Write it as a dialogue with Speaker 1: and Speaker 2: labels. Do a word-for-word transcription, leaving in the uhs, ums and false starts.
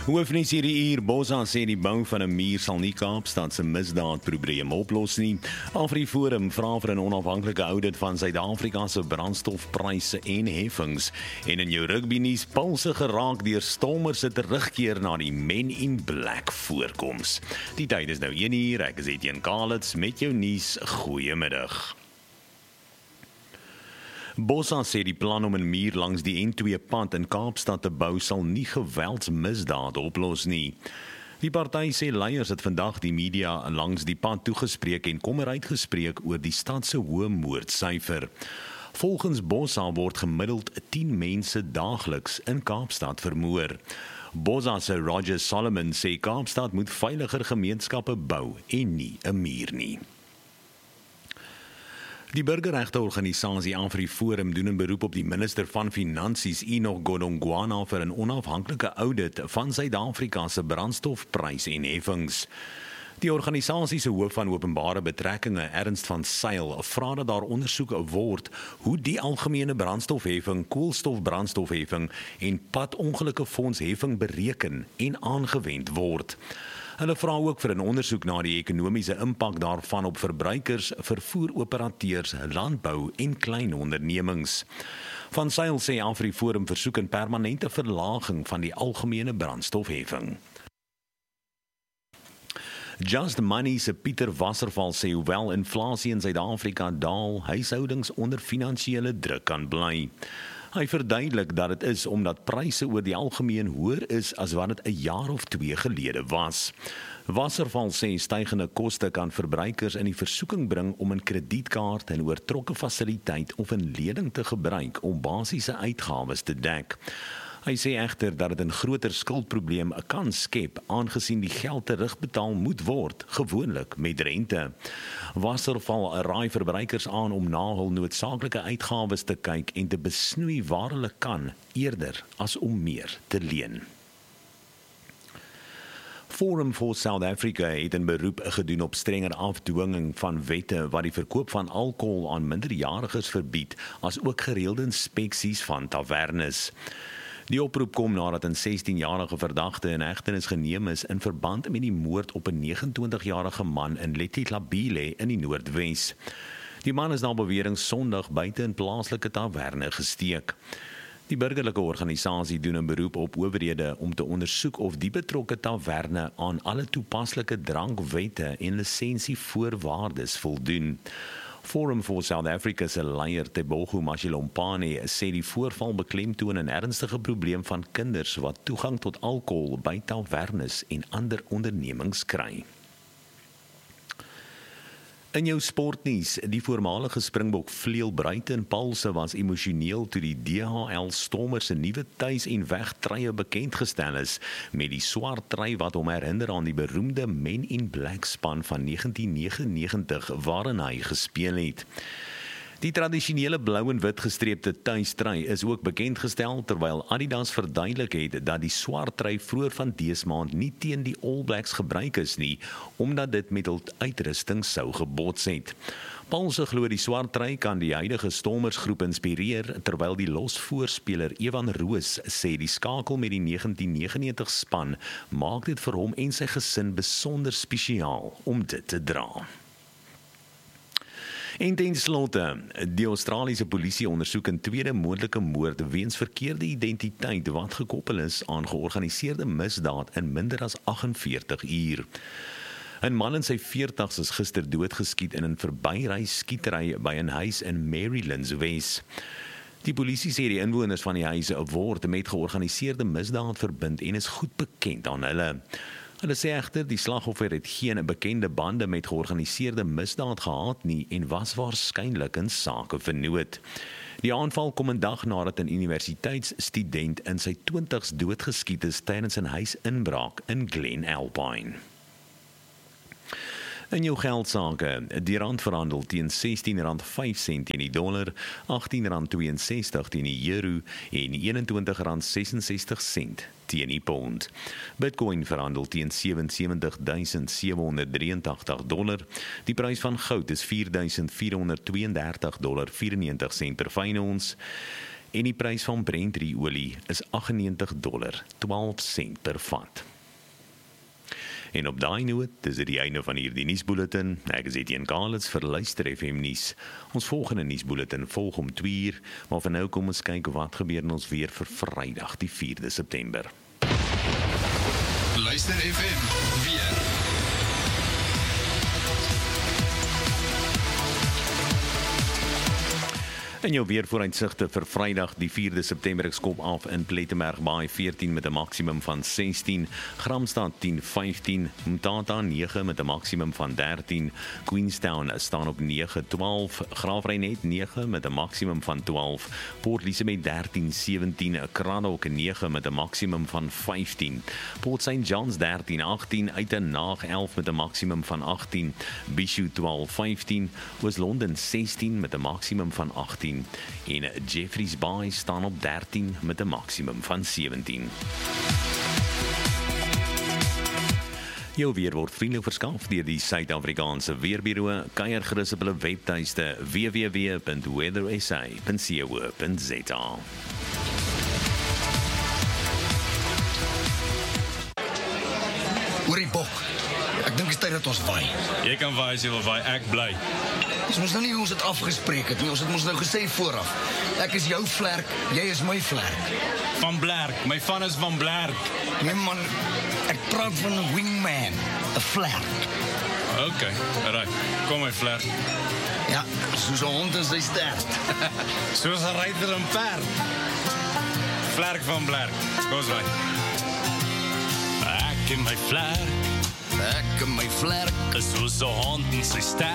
Speaker 1: Hoofnuus hierdie uur, Botha sê die bou van 'n muur sal nie Kaapstad se misdaadprobleem oplos nie. AfriForum vra vir 'n onafhanklike audit van Suid-Afrika se brandstofpryse en heffings. En in jou rugbynuus, Pulse geraak deur Stormers se terugkeer na die Men in Black voorkoms. Die tyd is nou een uur, ek is Etienne Kalitz met jou nuus. Goeiemiddag. Botha sê die plan om 'n muur langs die N twee pad in Kaapstad te bou sal nie geweldsmisdaad oplos nie. Die party sê leiers het vandag die media langs die pad toegespreek en kommer uitgespreek oor die stad se hoë moordsyfer. Volgens Botha word gemiddeld tien mense daagliks in Kaapstad vermoor. Botha se Roger Solomon sê Kaapstad moet veiliger gemeenskappe bou en nie 'n muur nie. Die burgerregteorganisasie AfriForum doen 'n beroep op die minister van Finansies Enoch Godongwana vir 'n onafhanklike audit van Suid-Afrika se brandstofprys en heffings. Die organisasie se hoof van openbare betrekkinge, Ernst van Sail, vra dat daar ondersoek word hoe die algemene brandstofheffing, koolstofbrandstofheffing en padongelukkefondsheffing bereken en aangewend word. Hulle vra ook vir 'n ondersoek na die ekonomiese impak daarvan op verbruikers, vervoeroperateurs, landbou en klein ondernemings. Van Sail sê AfriForum versoek 'n permanente verlaging van die algemene brandstofheffing. Just Money se Pieter Wasserval sê hoewel inflasie in Suid-Afrika daal, huishoudings onder finansiële druk kan bly. Hy verduidelik dat dit is omdat pryse oor die algemeen hoër is as wat dit 'n jaar of twee gelede was. Wasserval sê stygende koste kan verbruikers in die versoeking bring om 'n kredietkaart en oortrokke fasiliteit of 'n lening te gebruik om basiese uitgawes te dek. Hy sê egter dat dit 'n groter skuldprobleem kan skep aangesien die geld terugbetaal moet word, gewoonlik met rente. Wasserval raai verbruikers aan om na hul noodsaaklike uitgawes te kyk en te besnoei waar hulle kan, eerder as om meer te leen. Forum for South Africa het 'n beroep gedoen op strenger afdwinging van wette wat die verkoop van alkohol aan minderjariges verbied, as ook gereelde inspeksies van tavernes. Die oproep kom nadat 'n sestienjarige verdagte in hegtenis geneem is in verband met die moord op 'n negenentwintigjarige man in Lethihlabile in die Noordwes. Die man is na bewering Sondag buite in plaaslike taverne gesteek. Die burgerlike organisasie doen 'n beroep op owerhede om te ondersoek of die betrokke taverne aan alle toepaslike drankwette en lisensievoorwaardes voldoen. Forum for South Africa se leier Tebogo Mashilompane sê die voorval beklemtoon 'n ernstige probleem van kinders wat toegang tot alkohol by tavernes en ander ondernemings kry. In jou sportnuus, die voormalige Springbok vleuel Bruiten Pulse was emosioneel toe die D H L Stormers se nuwe tuis- en wegtrye bekendgestel is, met die swart trui wat hom herinner aan die beroemde Men in Black span van negentien negenennegentig waarin hy gespeel het. Die tradisionele blou en wit gestreepte tuistrui is ook bekendgestel, terwyl Adidas verduidelik het dat die swart trui vroeër van dese maand nie teen die All Blacks gebruik is nie, omdat dit met hul uitrusting sou gebots het. Pulse glo die swart trui kan die huidige Stormersgroep inspireer, terwyl die losvoorspeler Evan Roos sê die skakel met die negentien negenennegentig span maak dit vir hom en sy gesin besonder spesiaal om dit te dra. En ten slotte, die Australiese polisie ondersoek 'n tweede moontlike moord weens verkeerde identiteit wat gekoppel is aan georganiseerde misdaad in minder as aggenveertig uur. 'n Man in sy veertigs is gister doodgeskiet in 'n verbyry skietery by 'n huis in Marylands Wes. Die polisie sê die inwoners van die huise word met georganiseerde misdaad verbind en is goed bekend aan hulle. Hulle sê egter die slagoffer het geen bekende bande met georganiseerde misdaad gehad nie en was waarskynlik in sake vernoot. Die aanval kom 'n dag nadat 'n universiteitsstudent in sy twintigs doodgeskiet is tydens 'n huisinbraak in Glen Alpine. In jou geldsake, die rand verhandel teen sestien rand vyf sent teen die dollar, agtien rand twee en sestig teen die euro en eenentwintig rand ses en sestig sent teen die pond. Bitcoin verhandel teen sewe sewe duisend sewe honderd drieëntagtig dollar. Die prys van goud is vier duisend vier honderd twee en dertig dollar vyf en negentig sent per fyn ons. En die prys van Brent olie is agt en negentig dollar twaalf sent per vat. En op daai noot, dis dit die einde van hierdie nuusbulletin. Ek is Etienne Kaalits vir Luister F M nuus. Ons volgende nuusbulletin volg om twee uur, maar vir nou kom ons kyk wat gebeur in ons weer vir Vrydag die vierde September.
Speaker 2: Luister F M weer.
Speaker 1: En jou weervooruitsigte vir Vrydag die vierde September, ek skop af in Plettenberg Baai veertien met 'n maksimum van sestien, Gramstad tien vyftien, Mtata nege met 'n maksimum van dertien, Queenstown staan op nege twaalf, Graafrenet nege met 'n maksimum van twaalf, Port Elizabeth dertien sewentien, Crandock nege met 'n maksimum van vyftien, Port Saint John's dertien agtien, Uitenhage elf met 'n maksimum van agtien, Bishu twaalf vyftien, Oos-London sestien met 'n maksimum van agtien, en Jeffreys Bay staan op dertien met 'n maksimum van sewentien. Jou weer word vriendelik verskaf deur die Suid-Afrikaanse Weerbureau. Kuier gerus op hulle webtuiste w w w punt weather s a punt co punt z a.
Speaker 3: Hoorie Bok, ek dink dit is tyd dat ons vaai.
Speaker 4: Jy kan vaai as jy wil vaai, ek bly.
Speaker 3: Dis mos nou nie hoe ons dit afgespreek het nie, ons het ons nou gesê vooraf. Ek is jou vlerk, jy is my vlerk.
Speaker 4: Van Blerk, my van is van Blerk.
Speaker 3: Nee man, ek praat van 'n wingman, 'n vlerk.
Speaker 4: Ok, alright, kom my vlerk.
Speaker 3: Ja, soos 'n hond in sy stert.
Speaker 4: Soos 'n ryter en perd. Vlerk van Blerk, kom ons vaai. Ek en my vlerk,
Speaker 3: Ek en my vlerk
Speaker 4: is soos 'n hond in sy stert.